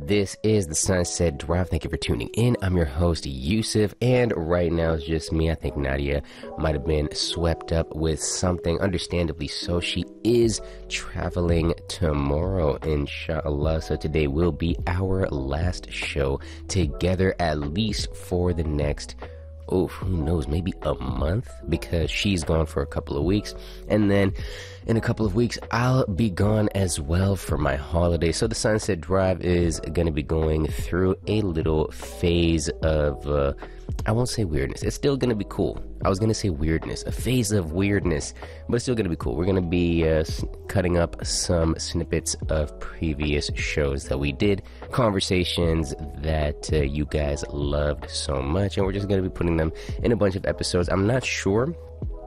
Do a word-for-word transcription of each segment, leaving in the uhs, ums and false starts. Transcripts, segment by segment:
This is the Sunset Drive. Thank you for tuning in. I'm your host, Yusuf, and right now it's just me. I think Nadia might have been swept up with something, understandably so. She is traveling tomorrow, inshallah. So today will be our last show together, at least for the next oh, who knows, maybe a month, because she's gone for a couple of weeks, and then in a couple of weeks I'll be gone as well for my holiday. So the Sunset Drive is going to be going through a little phase of uh, I won't say weirdness, it's still going to be cool. I was going to say weirdness, a phase of weirdness, but it's still going to be cool. We're going to be uh, cutting up some snippets of previous shows that we did, conversations that uh, you guys loved so much, and we're just going to be putting them in a bunch of episodes. I'm not sure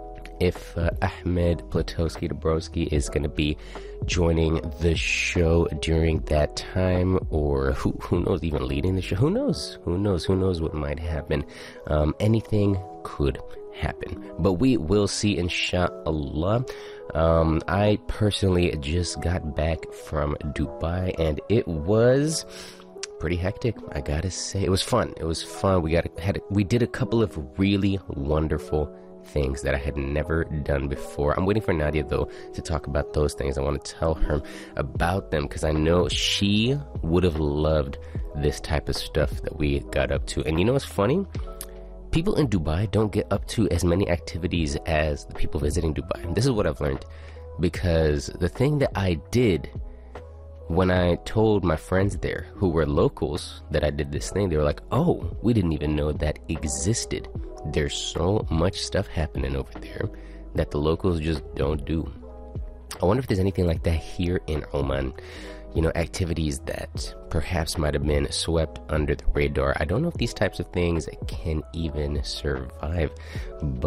if uh, Ahmed Platowski Dabrowski is going to be joining the show during that time, or who who knows, even leading the show. Who knows? Who knows? Who knows what might happen? Um, anything could happen, but we will see, inshallah. Um, I personally just got back from Dubai, and it was pretty hectic, I gotta say. It was fun. It was fun. We got had we did a couple of really wonderful things that I had never done before. I'm waiting for Nadia, though, to talk about those things. I want to tell her about them because I know she would have loved this type of stuff that we got up to. And you know what's funny? People in Dubai don't get up to as many activities as the people visiting Dubai. This is what I've learned, because the thing that I did when I told my friends there who were locals that I did this thing, they were like, oh, we didn't even know that existed. There's so much stuff happening over there that the locals just don't do. I wonder if there's anything like that here in Oman. You know, activities that perhaps might have been swept under the radar. I don't know if these types of things can even survive,